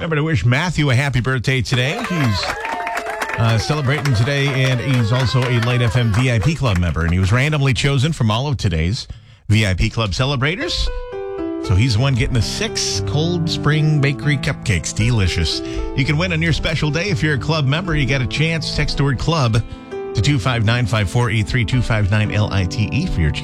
Remember to wish Matthew a happy birthday today. He's celebrating today, and he's also a Light FM VIP Club member, and he was randomly chosen from all of today's VIP Club celebrators. So he's the one getting the 6 Cold Spring Bakery cupcakes. Delicious. You can win on your special day. If you're a club member, you got a chance. Text the word club to 2595483, 259LITE for your chance.